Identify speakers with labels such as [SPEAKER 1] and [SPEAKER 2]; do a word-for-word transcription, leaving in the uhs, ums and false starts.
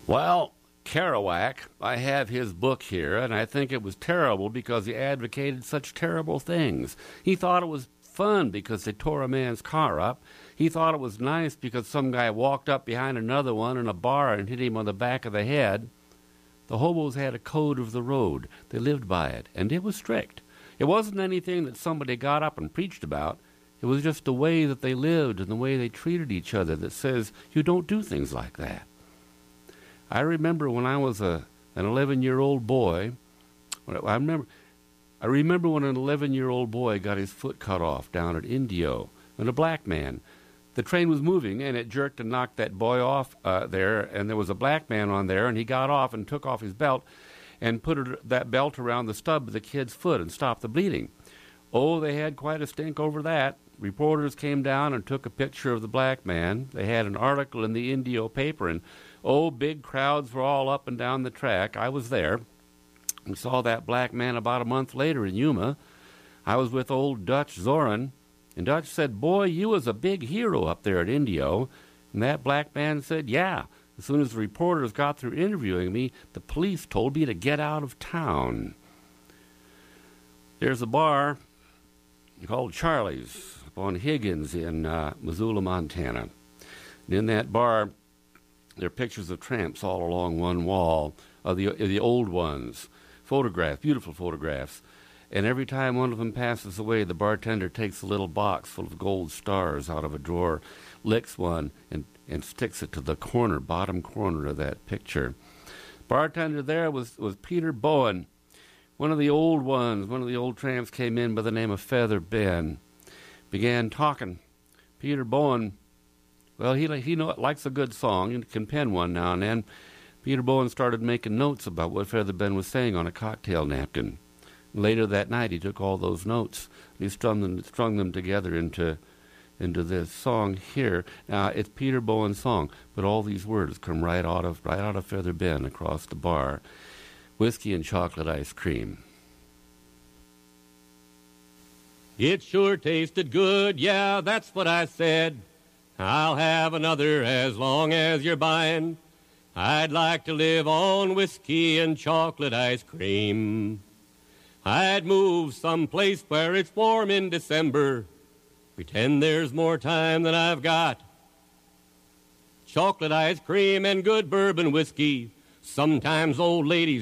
[SPEAKER 1] Well, Kerouac, I have his book here, and I think it was terrible because he advocated such terrible things. He thought it was fun because they tore a man's car up. He thought it was nice because some guy walked up behind another one in a bar and hit him on the back of the head. The hobos had a code of the road. They lived by it, and it was strict. It wasn't anything that somebody got up and preached about. It was just the way that they lived and the way they treated each other that says you don't do things like that. I remember when I was a an eleven-year-old boy. I remember, I remember when an eleven-year-old boy got his foot cut off down at Indio, and a black man. The train was moving, and it jerked and knocked that boy off uh, there, and there was a black man on there, and he got off and took off his belt and put it, that belt around the stub of the kid's foot and stopped the bleeding. Oh, they had quite a stink over that. Reporters came down and took a picture of the black man. They had an article in the Indio paper, and oh, big crowds were all up and down the track. I was there. We saw that black man about a month later in Yuma. I was with old Dutch Zorin, and Dutch said, "Boy, you was a big hero up there at Indio." And that black man said, "Yeah." As soon as the reporters got through interviewing me, the police told me to get out of town. There's a bar called Charlie's up on Higgins in uh, Missoula, Montana. And in that bar, there are pictures of tramps all along one wall, of the, of the old ones, photographs, beautiful photographs. And every time one of them passes away, the bartender takes a little box full of gold stars out of a drawer, licks one, and, and sticks it to the corner, bottom corner of that picture. Bartender there was, was Peter Bowen. One of the old ones, one of the old tramps came in by the name of Feather Ben, began talking. Peter Bowen, well, he he know, likes a good song and can pen one now and then. Peter Bowen started making notes about what Feather Ben was saying on a cocktail napkin. Later that night, he took all those notes. He strung them, strung them together into into this song here. Now, it's Peter Bowen's song, but all these words come right out of right out of Feather Ben across the bar. Whiskey and chocolate ice cream.
[SPEAKER 2] It sure tasted good, yeah, that's what I said. I'll have another as long as you're buying. I'd like to live on whiskey and chocolate ice cream. I'd move someplace where it's warm in December. Pretend there's more time than I've got. Chocolate ice cream and good bourbon whiskey. Sometimes old ladies